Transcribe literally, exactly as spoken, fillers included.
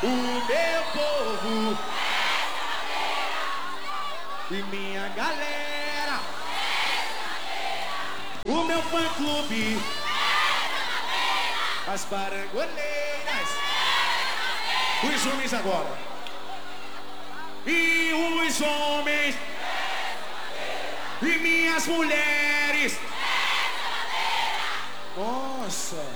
o meu povo e minha galera, o meu fã-clube, as parangoleiras, os homens agora, e os homens, e minhas mulheres. Nossa!